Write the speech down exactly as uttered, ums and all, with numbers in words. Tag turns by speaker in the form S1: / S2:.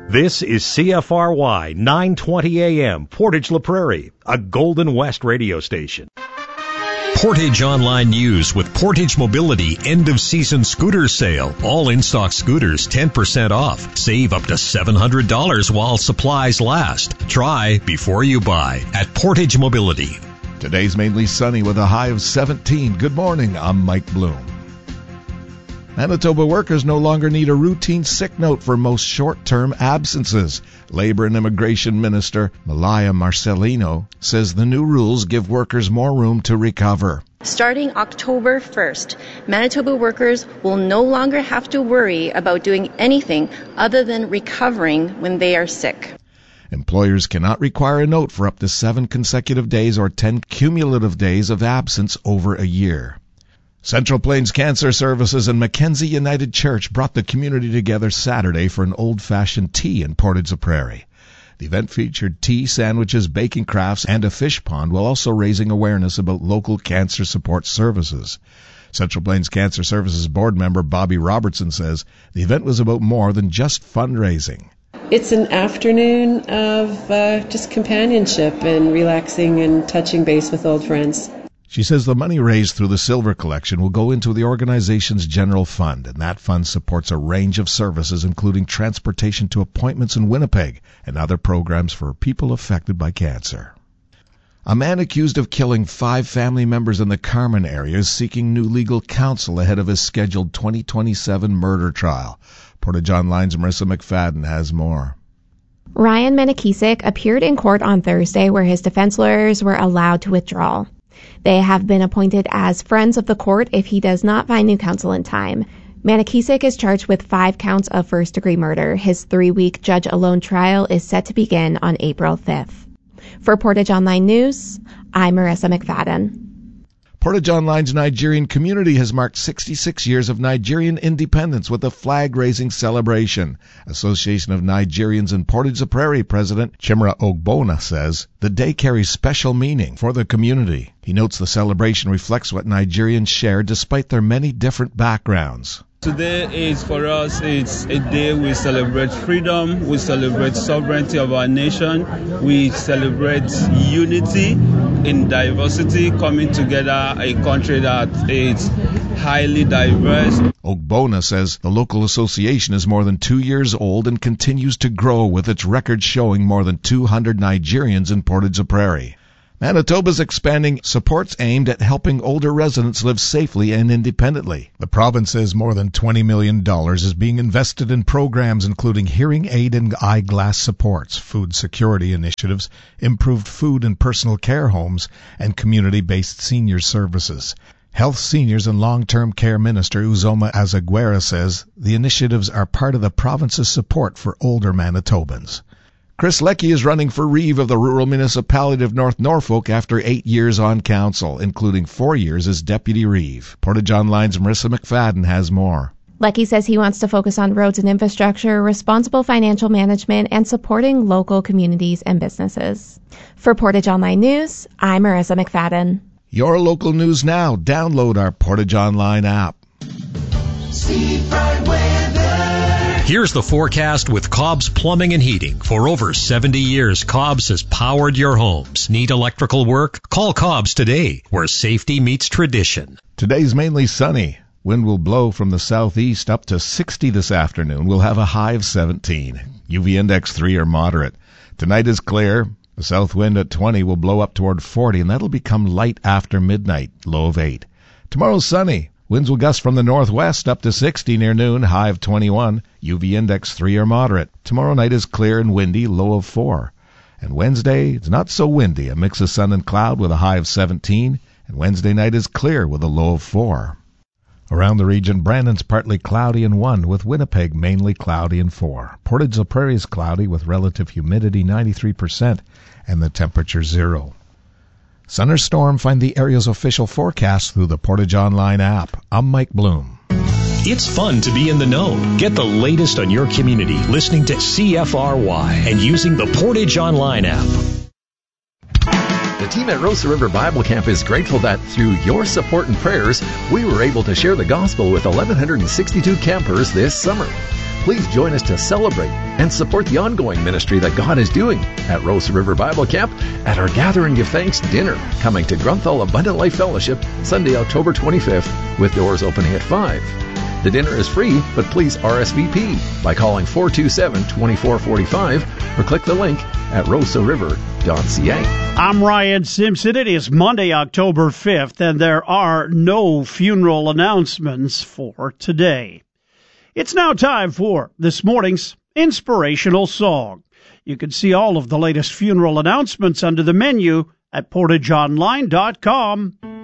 S1: This is C F R Y nine twenty A M, Portage La Prairie, a Golden West radio station.
S2: Portage Online News with Portage Mobility end-of-season scooter sale. All in-stock scooters ten percent off. Save up to seven hundred dollars while supplies last. Try before you buy at Portage Mobility.
S3: Today's mainly sunny with a high of seventeen. Good morning, I'm Mike Bloom. Manitoba workers no longer need a routine sick note for most short-term absences. Labour and Immigration Minister Malaya Marcelino says the new rules give workers more room to recover.
S4: Starting October first, Manitoba workers will no longer have to worry about doing anything other than recovering when they are sick.
S3: Employers cannot require a note for up to seven consecutive days or ten cumulative days of absence over a year. Central Plains Cancer Services and Mackenzie United Church brought the community together Saturday for an old-fashioned tea in Portage La Prairie. The event featured tea, sandwiches, baking crafts, and a fish pond, while also raising awareness about local cancer support services. Central Plains Cancer Services board member Bobby Robertson says the event was about more than just fundraising.
S5: It's an afternoon of uh, just companionship and relaxing and touching base with old friends.
S3: She says the money raised through the Silver Collection will go into the organization's general fund, and that fund supports a range of services, including transportation to appointments in Winnipeg and other programs for people affected by cancer. A man accused of killing five family members in the Carman area is seeking new legal counsel ahead of his scheduled twenty twenty-seven murder trial. Portage Online's Marissa McFadden has more.
S6: Ryan Menakisik appeared in court on Thursday where his defense lawyers were allowed to withdraw. They have been appointed as friends of the court if he does not find new counsel in time. Menakisik is charged with five counts of first-degree murder. His three-week judge-alone trial is set to begin on April fifth. For Portage Online News, I'm Marissa McFadden.
S3: Portage Online's Nigerian community has marked sixty-six years of Nigerian independence with a flag-raising celebration. Association of Nigerians in Portage La Prairie President Chimra Ogbona says the day carries special meaning for the community. He notes the celebration reflects what Nigerians share despite their many different backgrounds.
S7: Today is for us, it's a day we celebrate freedom, we celebrate sovereignty of our nation, we celebrate unity in diversity, coming together, a country that is highly diverse.
S3: Ogbona says the local association is more than two years old and continues to grow, with its record showing more than two hundred Nigerians in Portage La Prairie. Manitoba's expanding supports aimed at helping older residents live safely and independently. The province says more than twenty million dollars is being invested in programs including hearing aid and eyeglass supports, food security initiatives, improved food and personal care homes, and community-based senior services. Health, Seniors and Long-Term Care Minister Uzoma Azaguera says the initiatives are part of the province's support for older Manitobans. Chris Leckie is running for Reeve of the Rural Municipality of North Norfolk after eight years on council, including four years as Deputy Reeve. Portage Online's Marissa McFadden has more.
S6: Leckie says he wants to focus on roads and infrastructure, responsible financial management, and supporting local communities and businesses. For Portage Online News, I'm Marissa McFadden.
S3: Your local news now. Download our Portage Online app.
S2: Seafront weather. Here's the forecast with Cobb's Plumbing and Heating. For over seventy years, Cobb's has powered your homes. Need electrical work? Call Cobb's today, where safety meets tradition.
S3: Today's mainly sunny. Wind will blow from the southeast up to sixty this afternoon. We'll have a high of seventeen. U V index three or moderate. Tonight is clear. The south wind at twenty will blow up toward forty, and that'll become light after midnight, low of eight. Tomorrow's sunny. Winds will gust from the northwest up to sixty near noon, high of twenty-one. U V index three or moderate. Tomorrow night is clear and windy, low of four. And Wednesday, it's not so windy, a mix of sun and cloud with a high of seventeen. And Wednesday night is clear with a low of four. Around the region, Brandon's partly cloudy and one, with Winnipeg mainly cloudy and four. Portage La Prairie is cloudy with relative humidity ninety-three percent and the temperature zero. Sun or storm, find the area's official forecast through the Portage Online app. I'm Mike Bloom.
S2: It's fun to be in the know. Get the latest on your community listening to C F R Y and using the Portage Online app.
S8: The team at Rosa River Bible Camp is grateful that through your support and prayers, we were able to share the gospel with eleven sixty-two campers this summer. Please join us to celebrate and support the ongoing ministry that God is doing at Rose River Bible Camp at our Gather and Give Thanks dinner coming to Grunthal Abundant Life Fellowship Sunday, October twenty-fifth, with doors opening at five. The dinner is free, but please R S V P by calling four two seven, two four four five or click the link at rosa river dot c a.
S9: I'm Ryan Simpson. It is Monday, October fifth, and there are no funeral announcements for today. It's now time for this morning's inspirational song. You can see all of the latest funeral announcements under the menu at portage online dot com.